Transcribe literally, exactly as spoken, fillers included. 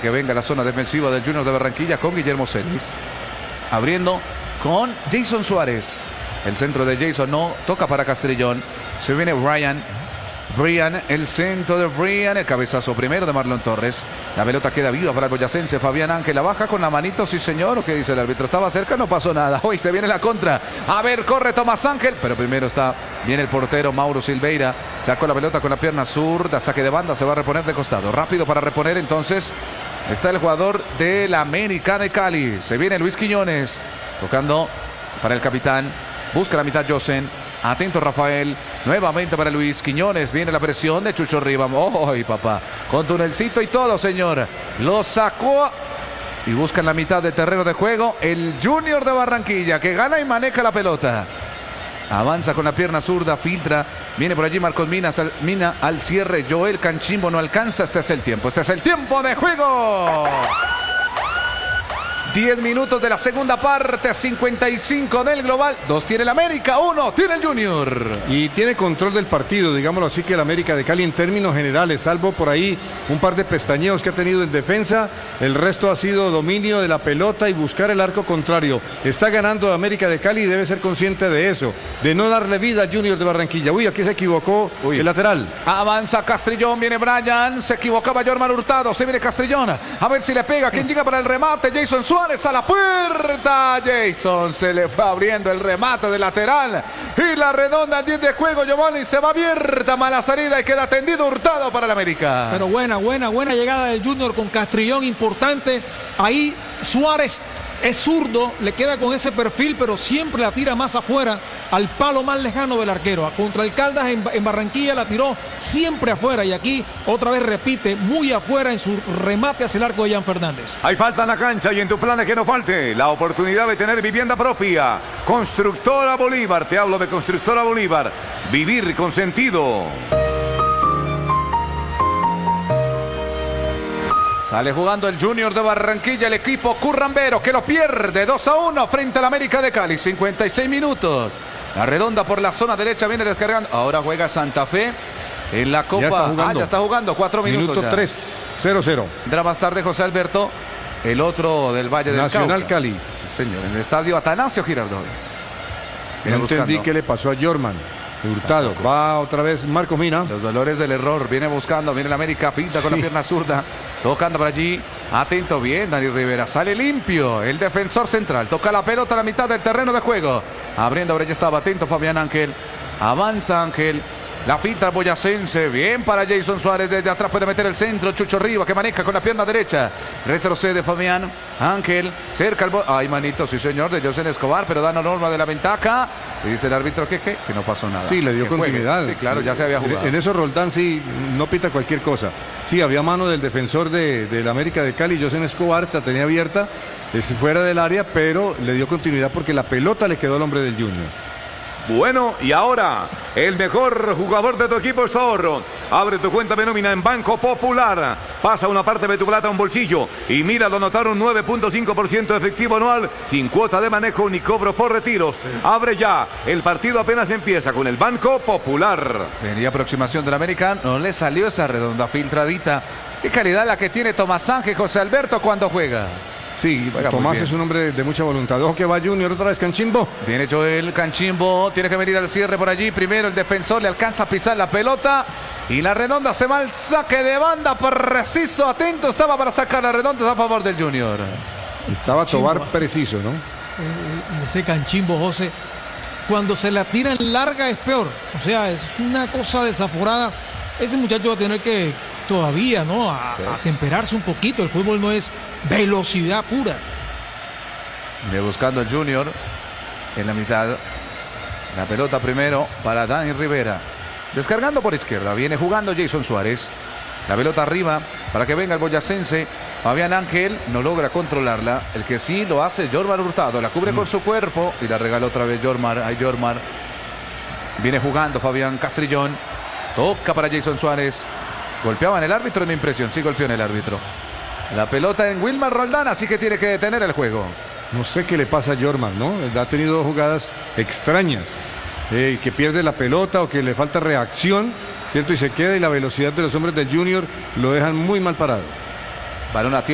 que venga la zona defensiva del Junior de Barranquilla con Guillermo Celis. Abriendo con Jason Suárez. El centro de Jason no toca para Castrillón. Se viene Brian. Brian, el centro de Brian, el cabezazo primero de Marlon Torres. La pelota queda viva para el boyacense. Fabián Ángel la baja con la manito, sí señor. ¿O qué dice el árbitro? Estaba cerca, no pasó nada. Hoy se viene la contra. A ver, corre Tomás Ángel. Pero primero está, viene el portero Mauro Silveira. Sacó la pelota con la pierna zurda. Saque de banda, se va a reponer de costado. Rápido para reponer entonces. Está el jugador de la América de Cali. Se viene Luis Quiñones. Tocando para el capitán. Busca la mitad Josen. Atento Rafael. Nuevamente para Luis Quiñones. Viene la presión de Chucho Riva. ¡Ay, papá! Con tunelcito y todo, señor. Lo sacó. Y busca en la mitad de terreno de juego el Junior de Barranquilla, que gana y maneja la pelota. Avanza con la pierna zurda, filtra. Viene por allí Marcos Minas, al, Mina al cierre. Joel Canchimbo no alcanza. Este es el tiempo. Este es el tiempo de juego. diez minutos de la segunda parte, cincuenta y cinco del global. Dos tiene el América, uno tiene el Junior. Y tiene control del partido, digámoslo así, que el América de Cali en términos generales, salvo por ahí un par de pestañeos que ha tenido en defensa. El resto ha sido dominio de la pelota y buscar el arco contrario. Está ganando América de Cali y debe ser consciente de eso, de no darle vida a Junior de Barranquilla. Uy, aquí se equivocó Uy. el lateral. Avanza Castrillón, viene Brian, se equivocaba Jorman Hurtado, se viene Castrillón, a ver si le pega. ¿Quién llega para el remate? Jason Suárez. A la puerta, Jason se le fue abriendo el remate de lateral y la redonda en diez de juego. Giovanni se va abierta, mala salida y queda tendido Hurtado para el América. Pero buena, buena, buena llegada del Junior con Castrillón, importante. Ahí Suárez es zurdo, le queda con ese perfil, pero siempre la tira más afuera, al palo más lejano del arquero. Contra el Caldas en, en Barranquilla la tiró siempre afuera y aquí otra vez repite muy afuera en su remate hacia el arco de Jan Fernández. Hay falta en la cancha y en tu plan es que no falte la oportunidad de tener vivienda propia. Constructora Bolívar, te hablo de Constructora Bolívar. Vivir con sentido. Sale jugando el Junior de Barranquilla, el equipo currambero que lo pierde dos a uno frente al América de Cali. cincuenta y seis minutos. La redonda por la zona derecha viene descargando. Ahora juega Santa Fe en la Copa. Ya está jugando. Ah, ya está jugando. Cuatro minutos. Minuto tres, cero cero. Vendrá más tarde José Alberto, el otro del Valle del Cauca. Nacional Cali. Sí, señor. En el estadio Atanasio Girardot. No entendí qué le pasó a Jorman. Hurtado, va otra vez Marcos Mina. Los dolores del error, viene buscando, viene el América, pinta con sí. la pierna zurda, tocando por allí, atento bien Dani Rivera, sale limpio, el defensor central, toca la pelota a la mitad del terreno de juego, abriendo, por allí estaba atento Fabián Ángel, avanza Ángel, la finta boyacense, bien para Jason Suárez, desde atrás puede meter el centro, Chucho Riva que maneja con la pierna derecha, retrocede Fabián Ángel, cerca el... Ay, manito, sí señor, de José Escobar, pero da la norma de la ventaja, y dice el árbitro que, que, que no pasó nada. Sí, le dio que continuidad. Juegue. Sí, claro, ya se había jugado. En eso Roldán sí, no pita cualquier cosa. Sí, había mano del defensor de, de la América de Cali, José Escobar, la tenía abierta, es fuera del área, pero le dio continuidad porque la pelota le quedó al hombre del Junior. Bueno, y ahora, el mejor jugador de tu equipo es Zorro. Abre tu cuenta de nómina en Banco Popular. Pasa una parte de tu plata a un bolsillo. Y mira, lo anotaron nueve punto cinco por ciento efectivo anual, sin cuota de manejo ni cobro por retiros. Abre ya. El partido apenas empieza con el Banco Popular. Venía aproximación del América. No le salió esa redonda filtradita. Qué calidad la que tiene Tomás Ángel, José Alberto, cuando juega. Sí, Oiga, Tomás es un hombre de mucha voluntad. Ojo que va Junior otra vez, Canchimbo. Viene Joel Canchimbo, tiene que venir al cierre por allí. Primero el defensor le alcanza a pisar la pelota. Y la redonda se va al saque de banda. Preciso, atento estaba para sacar la redonda a favor del Junior. Estaba Tobar preciso, ¿no? Eh, ese Canchimbo, José, cuando se la tiran larga es peor. O sea, es una cosa desaforada. Ese muchacho va a tener que todavía, ¿no? A, a temperarse un poquito. El fútbol no es velocidad pura. Viene buscando el Junior en la mitad. La pelota primero para Dani Rivera. Descargando por izquierda. Viene jugando Jason Suárez. La pelota arriba para que venga el boyacense. Fabián Ángel no logra controlarla. El que sí lo hace es Jormar Hurtado. La cubre mm. con su cuerpo y la regala otra vez Jormar. Ay, Jormar. Viene jugando Fabián Castrillón. Toca para Jason Suárez. Golpeaba en el árbitro, en mi impresión. Sí golpeó en el árbitro. La pelota en Wilmar Roldán, así que tiene que detener el juego. No sé qué le pasa a Jorman, ¿no? Ha tenido dos jugadas extrañas. Eh, que pierde la pelota o que le falta reacción, ¿cierto? Y se queda y la velocidad de los hombres del Junior lo dejan muy mal parado. Balón a